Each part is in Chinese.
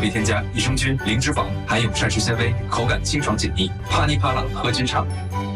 别添加益生菌、零脂肪，含有膳食纤维，口感清爽解腻，啪哩啪啦喝均畅。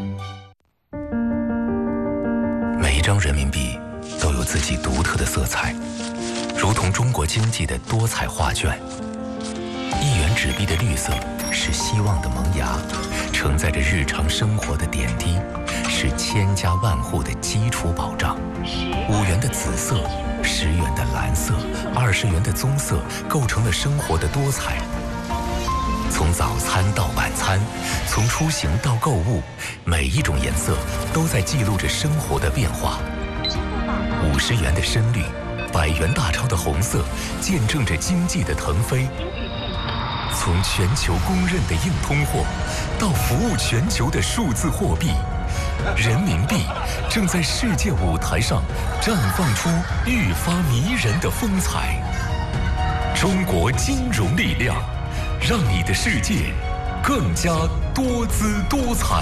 每一张人民币都有自己独特的色彩，如同中国经济的多彩画卷。1元纸币的绿色是希望的萌芽，承载着日常生活的点滴，是千家万户的基础保障。5元的紫色，10元的蓝色，20元的棕色，构成了生活的多彩。从早餐到晚餐，从出行到购物，每一种颜色都在记录着生活的变化。50元的深绿，100元大钞的红色，见证着经济的腾飞。从全球公认的硬通货，到服务全球的数字货币，人民币正在世界舞台上绽放出愈发迷人的风采。中国金融力量，让你的世界更加多姿多彩。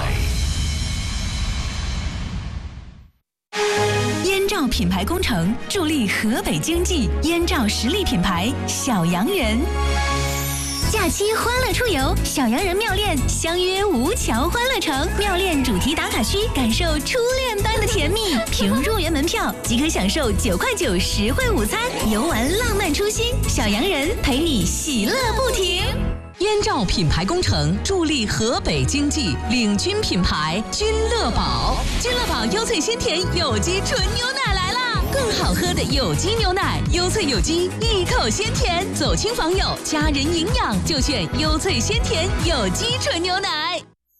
燕赵品牌工程助力河北经济，燕赵实力品牌小洋人。假期欢乐出游，小洋人妙恋相约吴桥欢乐城，妙恋主题打卡区，感受初恋般的甜蜜。凭入园门票即可享受9块9实惠午餐，游玩浪漫初心，小洋人陪你喜乐不停。燕赵品牌工程助力河北经济，领军品牌君乐宝。君乐宝优萃鲜甜有机纯牛奶来啦！更好喝的有机牛奶，优萃有机，一口鲜甜，走亲访友，家人营养就选优萃鲜甜有机纯牛奶。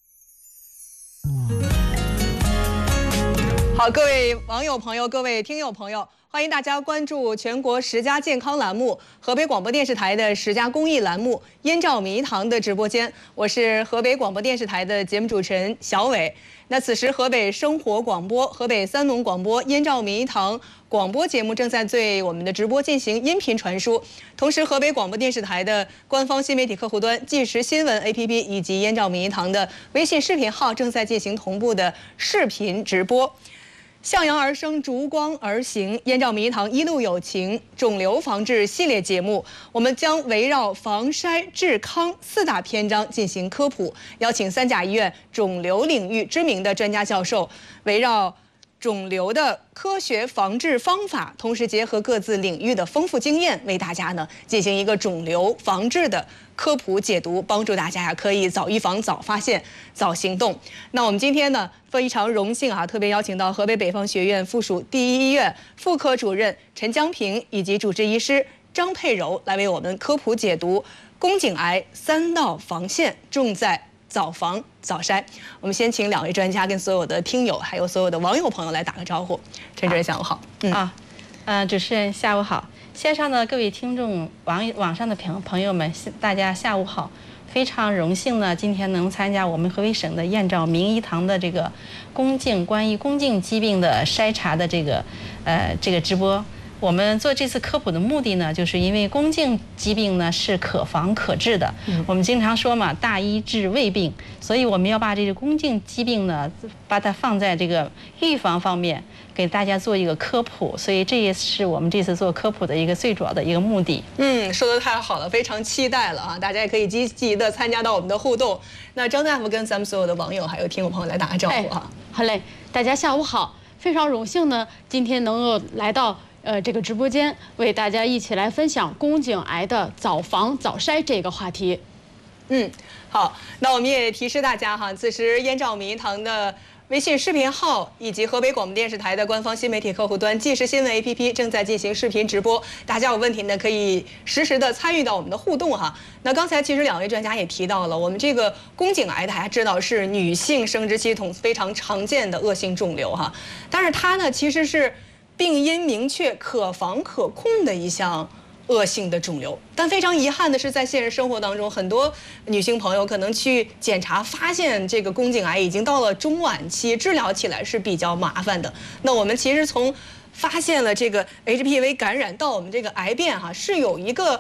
好，各位网友朋友，各位听友朋友，欢迎大家关注全国10佳健康栏目、河北广播电视台的10佳公益栏目《燕赵米堂》的直播间，我是河北广播电视台的节目主持人小伟。那此时，河北生活广播、河北三农广播《燕赵米堂》广播节目正在对我们的直播进行音频传输，同时，河北广播电视台的官方新媒体客户端、即时新闻 APP 以及燕赵米堂的微信视频号正在进行同步的视频直播。向阳而生，逐光而行。燕赵米堂一路有情肿瘤防治系列节目，我们将围绕防筛治康4大篇章进行科普，邀请3甲医院肿瘤领域知名的专家教授，围绕肿瘤的科学防治方法，同时结合各自领域的丰富经验，为大家呢进行一个肿瘤防治的科普解读，帮助大家可以早预防、早发现、早行动。那我们今天呢非常荣幸特别邀请到河北北方学院附属第一医院妇科主任陈江平以及主治医师张佩柔来为我们科普解读宫颈癌3道防线，重在早防早筛。我们先请2位专家跟所有的听友还有所有的网友朋友来打个招呼。陈主任下午好。 主持人下午好，线上的各位听众、网上的朋友们，大家下午好。非常荣幸呢，今天能参加我们河北省的燕赵名医堂的这个关于宫颈疾病的筛查的这个直播。我们做这次科普的目的呢，就是因为宫颈疾病呢是可防可治的。我们经常说嘛，大医治未病，所以我们要把这个宫颈疾病呢，把它放在这个预防方面，给大家做一个科普。所以这也是我们这次做科普的一个最主要的一个目的。 说得太好了，非常期待了啊！大家也可以积极的参加到我们的互动。那张大夫跟咱们所有的网友还有听友朋友来打个招呼啊！ 好嘞，大家下午好，非常荣幸呢，今天能够来到这个直播间，为大家一起来分享宫颈癌的早防早筛这个话题。 好，那我们也提示大家此时燕赵米堂的微信视频号以及河北广播电视台的官方新媒体客户端即时新闻 APP 正在进行视频直播，大家有问题呢可以实时的参与到我们的互动那刚才其实2位专家也提到了，我们这个宫颈癌大家知道是女性生殖系统非常常见的恶性肿瘤但是它呢其实是病因明确、可防可控的一项恶性的肿瘤。但非常遗憾的是，在现实生活当中，很多女性朋友可能去检查，发现这个宫颈癌已经到了中晚期，治疗起来是比较麻烦的。那我们其实从发现了这个 HPV 感染到我们这个癌变是有一个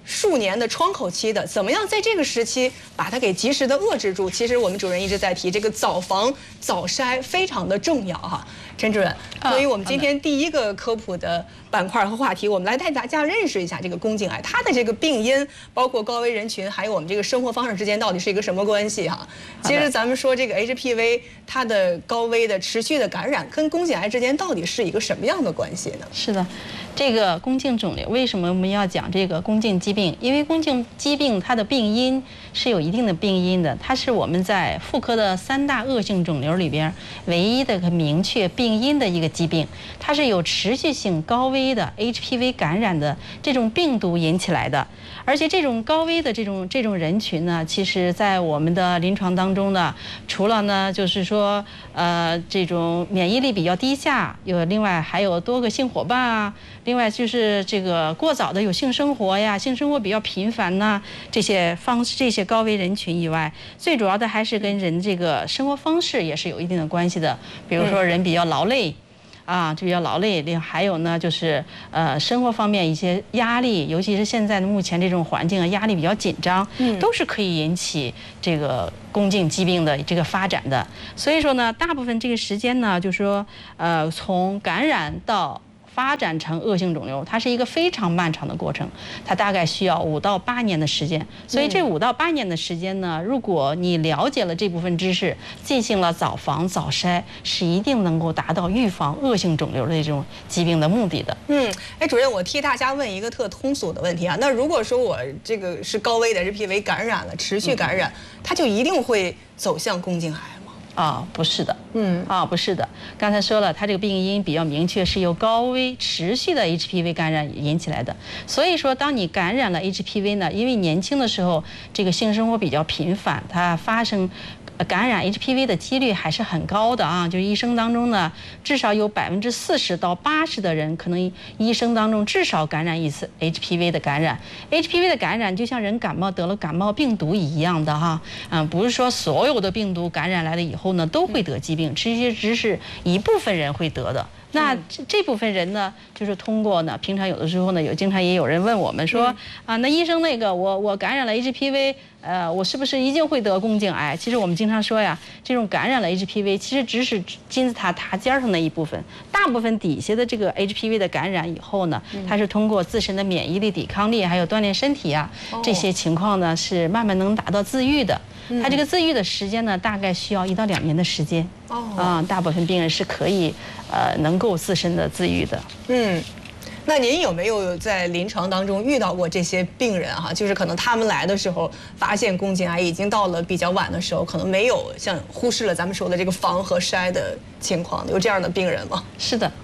数年的窗口期的，怎么样在这个时期把它给及时的遏制住？其实我们主任一直在提这个早防早筛非常的重要哈。陈主任，所以我们今天第一个科普的板块和话题，我们来带大家认识一下这个宫颈癌，它的这个病因，包括高危人群，还有我们这个生活方式之间到底是一个什么关系哈？其实咱们说这个 HPV 它的高危的持续的感染跟宫颈癌之间到底是一个什么样的关系呢？ 是的。这个宫颈肿瘤，为什么我们要讲这个宫颈疾病？因为宫颈疾病它的病因是有一定的病因的，它是我们在妇科的3大恶性肿瘤里边唯一的明确病因的一个疾病，它是有持续性高危的 HPV 感染的这种病毒引起来的。而且这种高危的这种人群呢，其实在我们的临床当中呢，除了呢就是说这种免疫力比较低下，另外还有多个性伙伴啊，另外就是这个过早的有性生活呀，性生活比较频繁呐，这些高危人群以外，最主要的还是跟人这个生活方式也是有一定的关系的，比如说人比较劳累。比较劳累，还有呢，就是生活方面一些压力，尤其是现在的目前这种环境啊，压力比较紧张，都是可以引起这个宫颈疾病的这个发展的。所以说呢，大部分这个时间呢，就是说从感染到发展成恶性肿瘤，它是一个非常漫长的过程，它大概需要5到8年的时间。所以这5到8年的时间呢，如果你了解了这部分知识，进行了早防早筛，是一定能够达到预防恶性肿瘤的这种疾病的目的的。 主任，我替大家问一个特通俗的问题啊，那如果说我这个是高危的 HPV 感染了，持续感染，它就一定会走向宫颈癌吗？ 不是的，不是的。刚才说了，它这个病因比较明确，是由高危持续的 HPV 感染引起来的。所以说，当你感染了 HPV 呢，因为年轻的时候这个性生活比较频繁，它发生感染 HPV 的几率还是很高的啊。就是一生当中呢，至少有40%到80%的人可能一生当中至少感染一次 HPV 的感染。HPV 的感染就像人感冒得了感冒病毒一样的哈，不是说所有的病毒感染来了以后呢都会得疾病，只是一部分人会得的。那这部分人呢，就是通过呢，平常有的时候呢，经常也有人问我们说那医生那个我感染了 HPV，我是不是一定会得宫颈癌？其实我们经常说呀，这种感染了 HPV， 其实只是金字塔塔尖上的一部分，大部分底下的这个 HPV 的感染以后呢，它是通过自身的免疫力、抵抗力，还有锻炼身体啊，这些情况呢是慢慢能达到自愈的。它这个自愈的时间呢，大概需要1到2年的时间。大部分病人是可以能够自身的自愈的。 那您有没有在临床当中遇到过这些病人哈？就是可能他们来的时候发现宫颈癌已经到了比较晚的时候，可能没有像忽视了咱们说的这个防和筛的情况，有这样的病人吗？ 是的，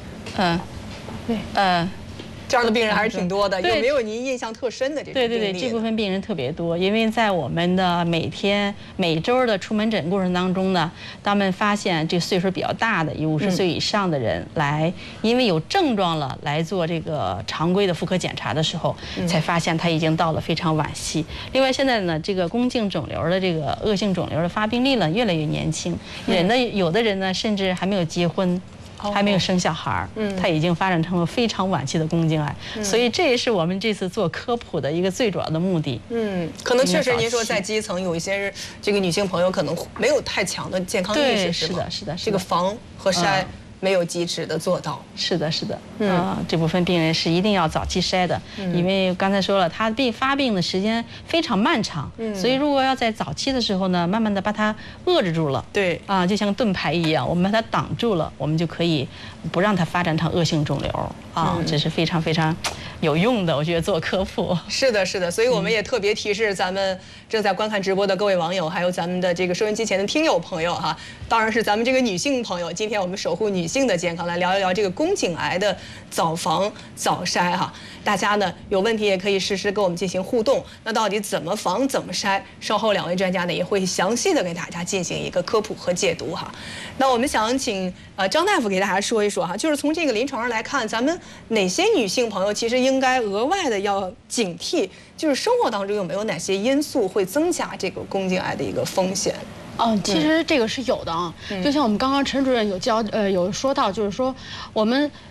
这样的病人还是挺多的。有没有您印象特深的这种病例？ 对，这部分病人特别多，因为在我们的每周的出门诊过程当中呢，他们发现这岁数比较大的，有50岁以上的人来，因为有症状了来做这个常规的妇科检查的时候，才发现他已经到了非常晚期。另外，现在呢，这个宫颈肿瘤的这个恶性肿瘤的发病率呢越来越年轻，有的人呢甚至还没有结婚。还没有生小孩，他已经发展成了非常晚期的宫颈癌，所以这也是我们这次做科普的一个最主要的目的。 可能确实您说在基层有一些这个女性朋友可能没有太强的健康意识， 是的， 这个防和筛没有及时的做到。 是的，这部分病人是一定要早期筛的，因为刚才说了，他发病的时间非常漫长，所以如果要在早期的时候呢，慢慢的把它遏制住了， 对就像盾牌一样，我们把它挡住了，我们就可以不让它发展成恶性肿瘤这是非常非常有用的，我觉得做科普。 是的，所以我们也特别提示咱们正在观看直播的各位网友，还有咱们的这个收音机前的听友朋友哈，当然是咱们这个女性朋友，今天我们守护女性的健康，来聊一聊这个宫颈癌的早防早筛哈。大家呢有问题也可以实时跟我们进行互动。那到底怎么防怎么筛？稍后2位专家呢也会详细的给大家进行一个科普和解读哈。那我们想请张大夫给大家说一说哈，就是从这个临床上来看，咱们哪些女性朋友其实应该额外的要警惕，就是生活当中有没有哪些因素会增加这个宫颈癌的一个风险？ 其实这个是有的啊，就像我们刚刚陈主任有说到，就是说我们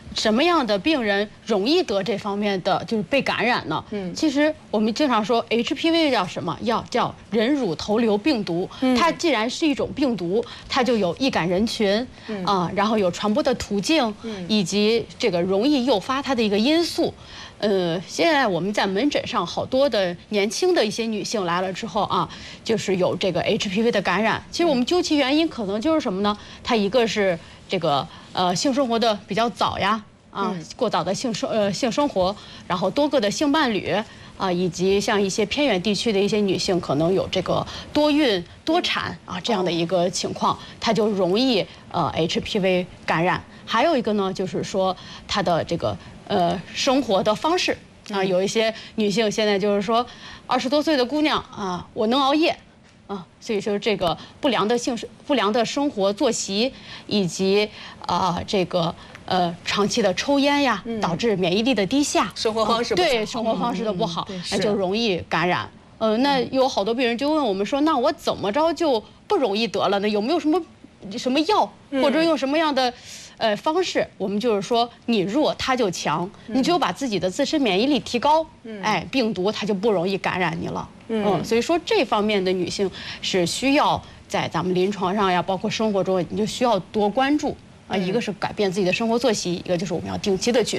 什么样的病人容易得这方面的就是被感染呢？其实我们经常说 HPV 叫什么？叫人乳头瘤病毒。它既然是一种病毒，它就有易感人群然后有传播的途径，以及这个容易诱发它的一个因素。现在我们在门诊上好多的年轻的一些女性来了之后就是有这个 HPV 的感染。其实我们究其原因，可能就是什么呢？它一个是这个性生活的比较早呀，过早的性生活，然后多个的性伴侣以及像一些偏远地区的一些女性，可能有这个多孕多产这样的一个情况，它就容易HPV 感染。还有一个呢，就是说她的这个生活的方式有一些女性现在就是说20多岁的姑娘我能熬夜所以说这个不良的生活作息，以及这个长期的抽烟呀，导致免疫力的低下， 生活方式不好对生活方式的不好，那就容易感染。那有好多病人就问我们说，那我怎么着就不容易得了呢？有没有什么药，或者用什么样的方式？我们就是说，你弱它就强，你只有把自己的自身免疫力提高，病毒它就不容易感染你了。所以说这方面的女性是需要在咱们临床上呀，包括生活中，你就需要多关注一个是改变自己的生活作息，一个就是我们要定期的去